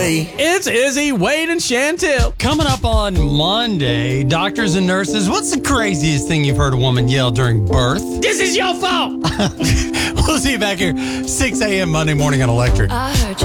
me. It's Izzy, Wade, and Chantel. Coming up on Monday, doctors and nurses, what's the craziest thing you've heard a woman yell during birth? This is your fault. We'll see you back here 6 a.m. Monday morning on Electric. I heard you